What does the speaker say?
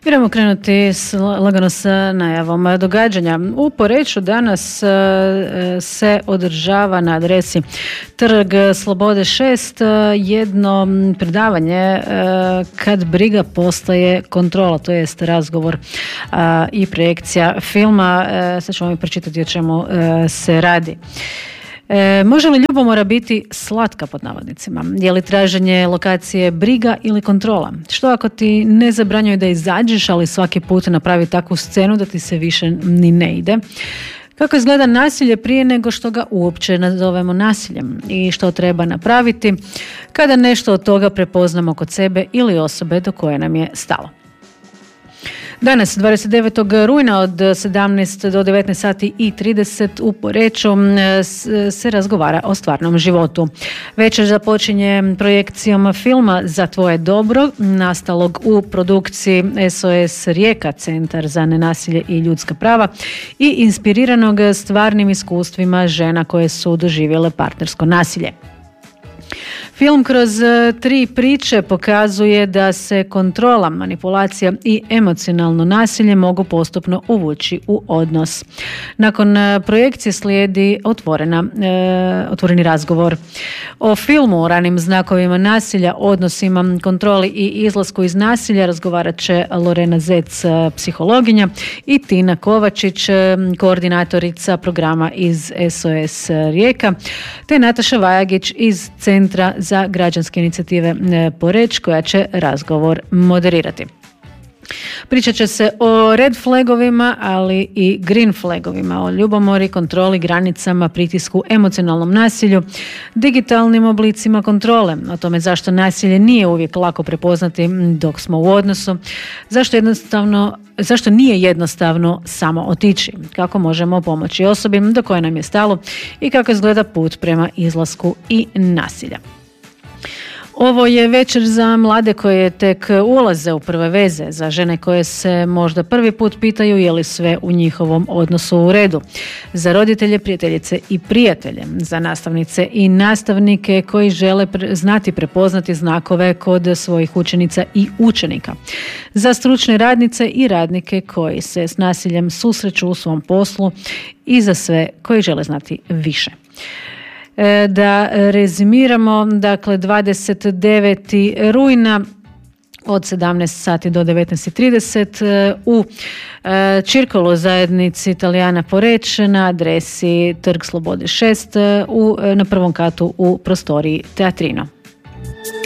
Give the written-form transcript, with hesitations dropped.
Idemo krenuti lagano sa najavom događanja. U Poreču danas se održava na adresi Trg Slobode 6 jedno predavanje kad briga postaje kontrola, to jest razgovor i projekcija filma. Sad ćemo mi pročitati o čemu se radi. Može li ljubomora biti slatka pod navodnicima? Je li traženje lokacije briga ili kontrola? Što ako ti ne zabranjuje da izađeš, ali svaki put napravi takvu scenu da ti se više ni ne ide? Kako izgleda nasilje prije nego što ga uopće nazovemo nasiljem? I što treba napraviti kada nešto od toga prepoznamo kod sebe ili osobe do koje nam je stalo? Danas, 29. rujna od 17 do 19 sati i 30 u Poreču se razgovara o stvarnom životu. Večer započinje projekcijom filma Za tvoje dobro, nastalog u produkciji SOS Rijeka, Centar za nenasilje i ljudska prava, i inspiriranog stvarnim iskustvima žena koje su doživjele partnersko nasilje. Film kroz 3 priče pokazuje da se kontrola, manipulacija i emocionalno nasilje mogu postupno uvući u odnos. Nakon projekcije slijedi otvoreni razgovor. O filmu, o ranim znakovima nasilja, odnosima, kontroli i izlasku iz nasilja razgovarat će Lorena Zec, psihologinja, i Tina Kovačić, koordinatorica programa iz SOS Rijeka, te Nataša Vajagić iz Centra za građanske inicijative Poreč, koja će razgovor moderirati. Pričat će se o red flagovima, ali i green flagovima, o ljubomori, kontroli, granicama, pritisku, emocionalnom nasilju, digitalnim oblicima kontrole, o tome zašto nasilje nije uvijek lako prepoznati dok smo u odnosu, zašto nije jednostavno samo otići, kako možemo pomoći osobi do koje nam je stalo i kako izgleda put prema izlasku i nasilja. Ovo je večer za mlade koje tek ulaze u prve veze, za žene koje se možda prvi put pitaju je li sve u njihovom odnosu u redu, za roditelje, prijateljice i prijatelje, za nastavnice i nastavnike koji žele znati prepoznati znakove kod svojih učenica i učenika, za stručne radnice i radnike koji se s nasiljem susreću u svom poslu i za sve koji žele znati više. Da rezimiramo, dakle 29. rujna od 17 sati do 19.30 u Circolo zajednici Italijana Poreč na adresi Trg Slobode 6 na prvom katu u prostoriji Teatrino.